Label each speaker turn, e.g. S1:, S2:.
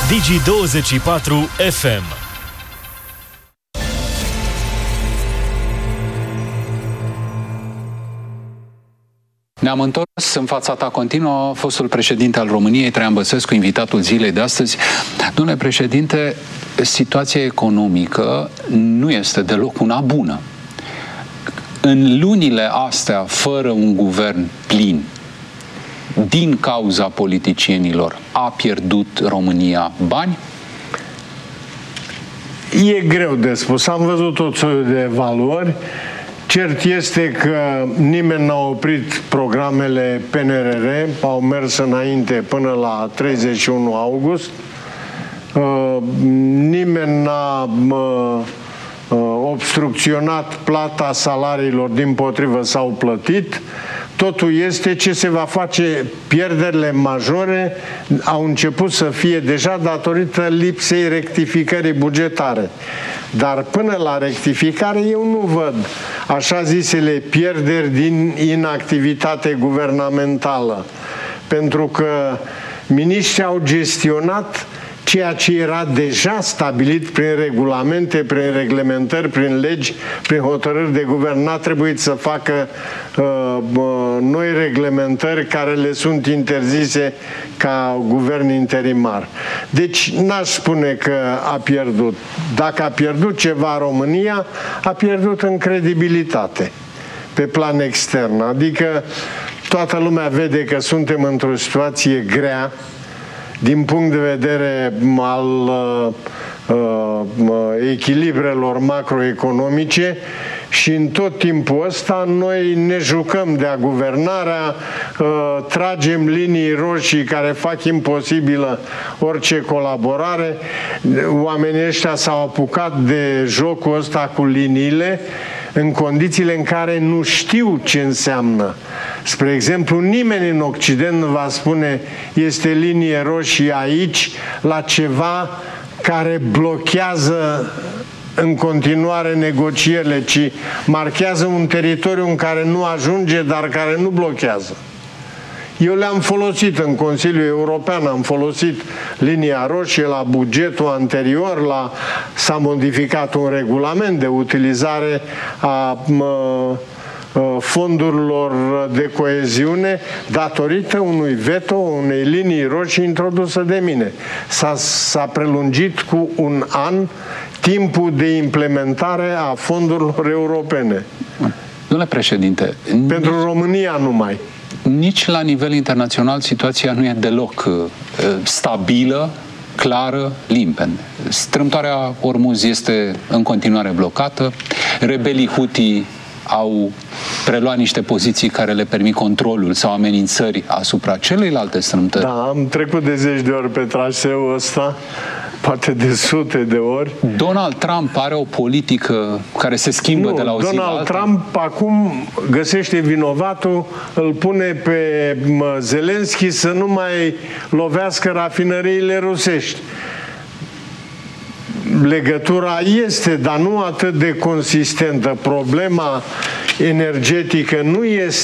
S1: Digi24 FM.
S2: Ne-am întors în fața ta continuă fostul președinte al României, Traian Băsescu, invitatul zilei de astăzi. Domnule președinte, situația economică nu este deloc una bună. În lunile astea, fără un guvern plin, din cauza politicienilor, a pierdut România bani?
S3: E greu de spus. Am văzut tot soiul de evaluări. Cert este că nimeni n-a oprit programele PNRR, au mers înainte până la 31 august. Nimeni n-a obstrucționat plata salariilor, dimpotrivă s-au plătit. Totul este ce se va face. Pierderile majore au început să fie deja datorită lipsei rectificării bugetare. Dar până la rectificare eu nu văd așa zisele pierderi din inactivitate guvernamentală. Pentru că miniștrii au gestionat ceea ce era deja stabilit prin regulamente, prin reglementări, prin legi, prin hotărâri de guvern. N-a trebuit să facă noi reglementări care le sunt interzise ca guvern interimar. Deci n-aș spune că a pierdut. Dacă a pierdut ceva România, a pierdut în credibilitate pe plan extern. Adică toată lumea vede că suntem într-o situație grea din punct de vedere al echilibrelor macroeconomice și în tot timpul ăsta noi ne jucăm de-a guvernarea, tragem linii roșii care fac imposibilă orice colaborare. Oamenii ăștia s-au apucat de jocul ăsta cu liniile în condițiile în care nu știu ce înseamnă. Spre exemplu, nimeni în Occident nu va spune este linie roșie aici la ceva care blochează în continuare negocierile, ci marchează un teritoriu în care nu ajunge, dar care nu blochează. Eu le-am folosit în Consiliul European, am folosit linia roșie la bugetul anterior, s-a modificat un regulament de utilizare a fondurilor de coeziune datorită unui veto, unei linii roșii introdusă de mine. S-a prelungit cu un an timpul de implementare a fondurilor europene.
S2: Domnule președinte,
S3: pentru România numai.
S2: Nici la nivel internațional situația nu e deloc stabilă, clară, limpede. Strâmtoarea Ormuz este în continuare blocată, rebelii Houthi au preluat niște poziții care le permit controlul sau amenințări asupra celeilalte strâmtări.
S3: Da, am trecut de 10 de ori pe traseul ăsta, poate de sute de ori.
S2: Donald Trump are o politică care se schimbă de la o zi la alta?
S3: Donald Trump acum găsește vinovatul, îl pune pe Zelenski să nu mai lovească rafinăriile rusești. Legătura este, dar nu atât de consistentă. Problema energetică nu este